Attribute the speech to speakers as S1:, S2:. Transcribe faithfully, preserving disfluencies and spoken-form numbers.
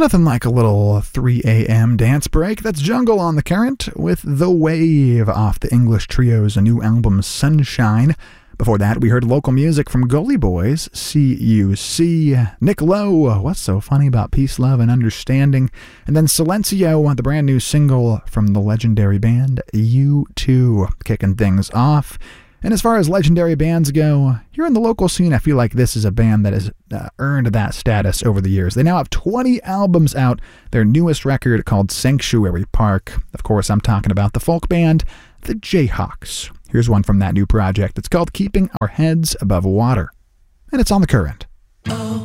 S1: Nothing like a little three a.m. dance break. That's Jungle on the Current with The Wave off the English trio's new album Sunshine. Before that, we heard local music from Gully Boys, C U C, Nick Lowe, What's So Funny About Peace, Love, and Understanding, and then Silencio, the brand new single from the legendary band U two, kicking things off. And as far as legendary bands go, here in the local scene, I feel like this is a band that has uh, earned that status over the years. They now have twenty albums out, their newest record called Sanctuary Park. Of course, I'm talking about the folk band, the Jayhawks. Here's one from that new project. It's called Keeping Our Heads Above Water, and it's on the Current.